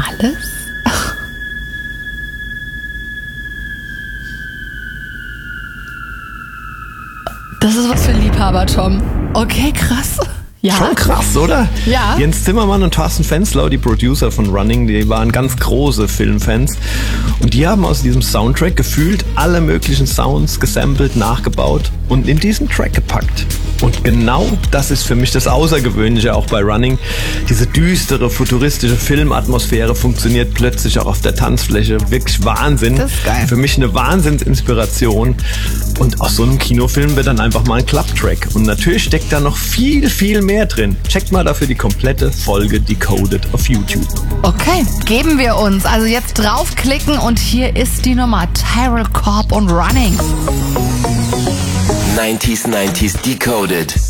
alles? Das ist was für Liebhaber, Tom. Okay, krass. Ja. Schon krass, oder? Ja. Jens Zimmermann und Thorsten Fenslau, die Producer von Running, die waren ganz große Filmfans. Und die haben aus diesem Soundtrack gefühlt alle möglichen Sounds gesampelt, nachgebaut und in diesen Track gepackt. Und genau das ist für mich das Außergewöhnliche auch bei Running. Diese düstere, futuristische Filmatmosphäre funktioniert plötzlich auch auf der Tanzfläche. Wirklich Wahnsinn. Das ist geil. Für mich eine Wahnsinnsinspiration. Und aus so einem Kinofilm wird dann einfach mal ein Clubtrack. Und natürlich steckt da noch viel, viel mehr drin. Checkt mal dafür die komplette Folge Decoded auf YouTube. Okay, geben wir uns. Also jetzt draufklicken und hier ist die Nummer. Tyrell Corp und Running. 90s Decoded.